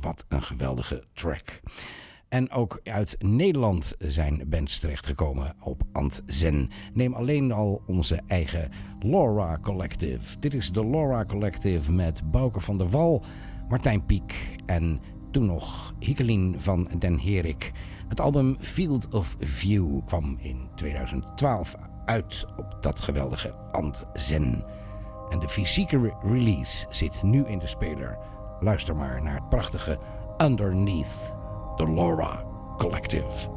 wat een geweldige track. En ook uit Nederland zijn bands terechtgekomen op Ant Zen. Neem alleen al onze eigen Laura Collective. Dit is de Laura Collective met Bouke van der Wal, Martijn Pieck en toen nog Hikkelien van den Herik. Het album Field of View kwam in 2012 uit op dat geweldige Ant Zen. En de fysieke release zit nu in de speler. Luister maar naar het prachtige Underneath the Laura Collective.